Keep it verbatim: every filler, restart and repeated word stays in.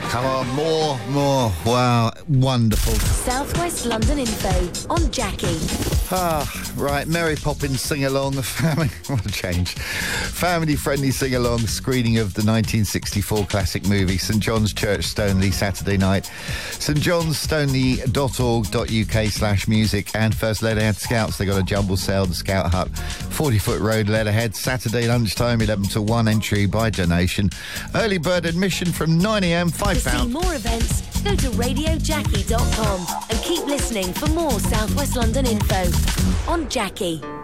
Come on, more, more. Wow, wonderful. Southwest London Info on Jackie. Ah, right, Mary Poppins sing-along, family, what a change. Family-friendly sing-along screening of the nineteen sixty-four classic movie St John's Church, Stoneleigh, Saturday night. st johns stoneleigh dot org dot u k slash music and First Leatherhead Scouts. They got a jumble sale, the Scout Hut, forty foot road, Leatherhead, Saturday lunchtime, eleven to one, entry by donation. Early bird admission from nine a m, five pounds. To see more events, go to radio jackie dot com and keep listening for more Southwest London info on Jackie.